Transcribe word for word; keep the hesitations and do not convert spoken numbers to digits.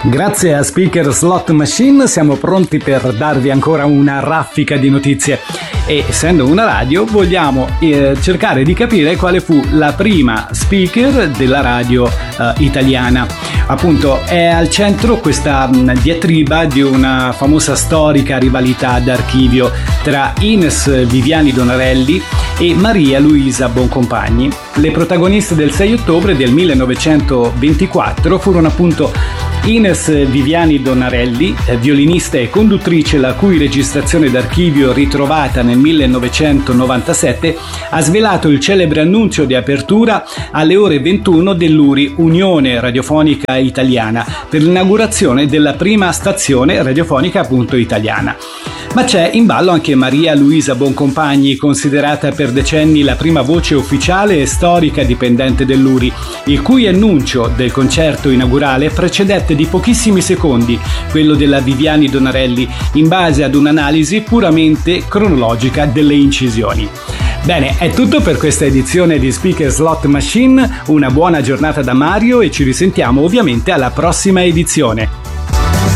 Grazie a Speaker Slot Machine siamo pronti per darvi ancora una raffica di notizie e, essendo una radio, vogliamo eh, cercare di capire quale fu la prima speaker della radio eh, italiana. Appunto, è al centro questa mh, diatriba di una famosa storica rivalità d'archivio tra Ines Viviani Donarelli e Maria Luisa Boncompagni. Le protagoniste del sei ottobre del millenovecentoventiquattro furono appunto Ines Viviani Donarelli, violinista e conduttrice la cui registrazione d'archivio ritrovata nel millenovecentonovantasette ha svelato il celebre annuncio di apertura alle ore ventuno dell'U R I, Unione Radiofonica Italiana, per l'inaugurazione della prima stazione radiofonica appunto italiana. Ma c'è in ballo anche Maria Luisa Boncompagni, considerata per decenni la prima voce ufficiale e storica dipendente dell'U R I, il cui annuncio del concerto inaugurale precedette di pochissimi secondi quello della Viviani Donarelli, in base ad un'analisi puramente cronologica delle incisioni. Bene, è tutto per questa edizione di Speaker Slot Machine. Una buona giornata da Mario e ci risentiamo ovviamente alla prossima edizione.